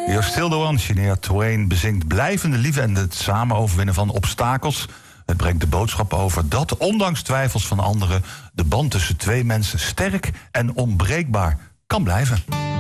You're still the one, Shania Twain bezingt blijvende liefde en het samen overwinnen van obstakels. Het brengt de boodschap over dat, ondanks twijfels van anderen, de band tussen twee mensen sterk en onbreekbaar kan blijven.